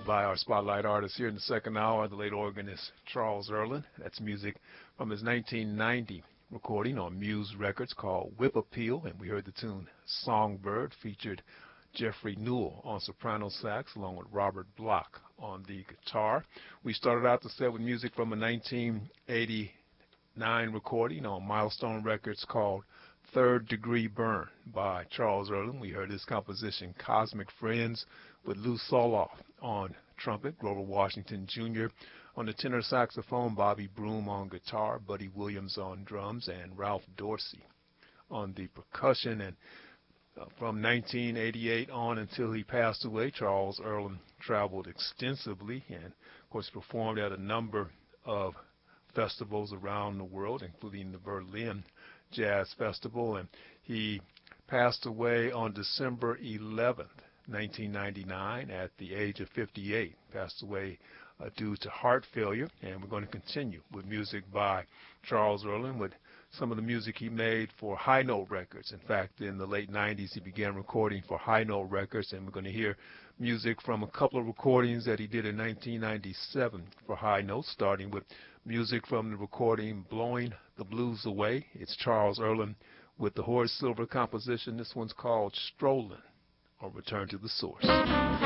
by our spotlight artist here in the second hour, the late organist Charles Earland. That's music from his 1990 recording on Muse Records called Whip Appeal, and we heard the tune Songbird, featured Jeffrey Newell on soprano sax along with Robert Block on the guitar. We started out the set with music from a 1989 recording on Milestone Records called Third Degree Burn by Charles Earland. We heard his composition Cosmic Friends with Lou Soloff on trumpet, Grover Washington Jr. on the tenor saxophone, Bobby Broom on guitar, Buddy Williams on drums, and Ralph Dorsey on the percussion. And from 1988 on until he passed away, Charles Earland traveled extensively and, of course, performed at a number of festivals around the world, including the Berlin Jazz Festival, and he passed away on December 11th, 1999, at the age of 58. Passed away due to heart failure, and we're going to continue with music by Charles Earland with some of the music he made for High Note Records. In fact, in the late 90s, he began recording for High Note Records, and we're going to hear music from a couple of recordings that he did in 1997 for High Note, starting with music from the recording Blowing the Blues Away. It's Charles Earland with the Horace Silver composition. This one's called Strolling, or Return to the Source.